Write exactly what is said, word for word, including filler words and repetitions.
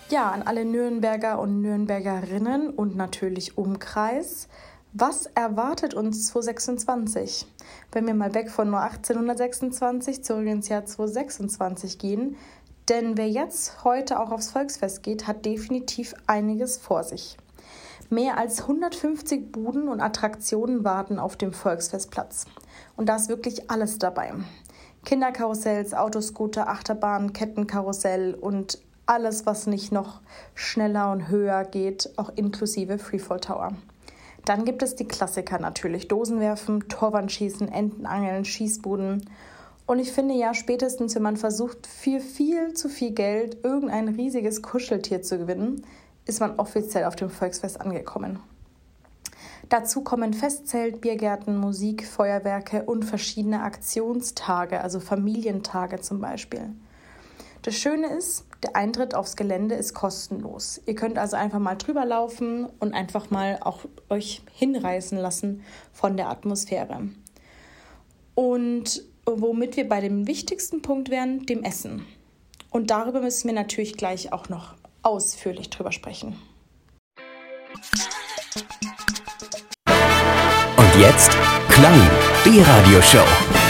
Ja, an alle Nürnberger und Nürnbergerinnen und natürlich Umkreis. Was erwartet uns zwanzig sechsundzwanzig? Wenn wir mal weg von nur achtzehnhundertsechsundzwanzig zurück ins Jahr zwanzig sechsundzwanzig gehen, denn wer jetzt heute auch aufs Volksfest geht, hat definitiv einiges vor sich. Mehr als hundertfünfzig Buden und Attraktionen warten auf dem Volksfestplatz. Und da ist wirklich alles dabei. Kinderkarussells, Autoscooter, Achterbahn, Kettenkarussell und alles, was nicht noch schneller und höher geht, auch inklusive Freefall Tower. Dann gibt es die Klassiker natürlich, Dosenwerfen, Torwandschießen, Entenangeln, Schießbuden. Und ich finde ja, spätestens wenn man versucht, für viel zu viel Geld irgendein riesiges Kuscheltier zu gewinnen, ist man offiziell auf dem Volksfest angekommen. Dazu kommen Festzelt, Biergärten, Musik, Feuerwerke und verschiedene Aktionstage, also Familientage zum Beispiel. Das Schöne ist, der Eintritt aufs Gelände ist kostenlos. Ihr könnt also einfach mal drüber laufen und einfach mal auch euch hinreißen lassen von der Atmosphäre. Und womit wir bei dem wichtigsten Punkt wären, dem Essen. Und darüber müssen wir natürlich gleich auch noch ausführlich drüber sprechen. Und jetzt Klang, die Radioshow.